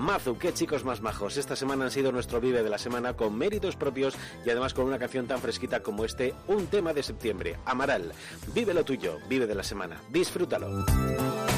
Mazu, qué chicos más majos. Esta semana han sido nuestro Vive de la Semana con méritos propios y además con una canción tan fresquita como un tema de septiembre. Amaral, vive lo tuyo, Vive de la Semana. Disfrútalo.